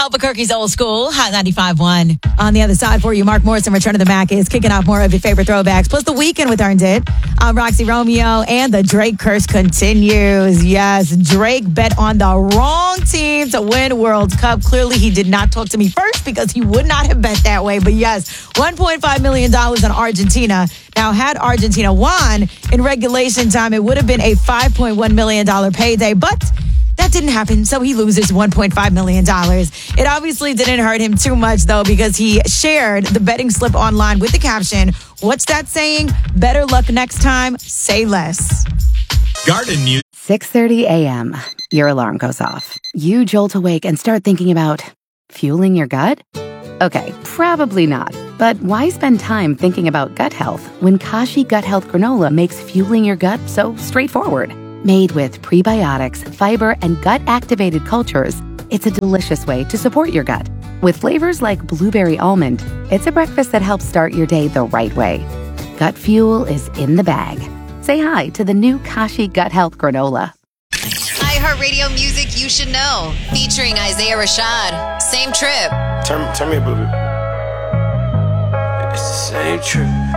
Albuquerque's Old School, Hot 95.1. On the other side for you, Mark Morrison, Return of the Mac is kicking off more of your favorite throwbacks. Plus, The Weeknd with Earned It. I'm Roxy Romeo, and the Drake curse continues. Yes, Drake bet on the wrong team to win World Cup. Clearly, he did not talk to me first because he would not have bet that way. But yes, $1.5 million on Argentina. Now, had Argentina won in regulation time, it would have been a $5.1 million payday. But that didn't happen, so he loses $1.5 million. It obviously didn't hurt him too much, though, because he shared the betting slip online with the caption, what's that saying? Better luck next time, say less. Garden News. 6:30 a.m. Your alarm goes off. You jolt awake and start thinking about fueling your gut? Okay, probably not. But why spend time thinking about gut health when Kashi Gut Health Granola makes fueling your gut so straightforward? Made with prebiotics, fiber, and gut-activated cultures, it's a delicious way to support your gut. With flavors like blueberry almond, it's a breakfast that helps start your day the right way. Gut fuel is in the bag. Say hi to the new Kashi Gut Health Granola. iHeartRadio music you should know. Featuring Isaiah Rashad. Same trip. Turn me a bit. It's the same trip.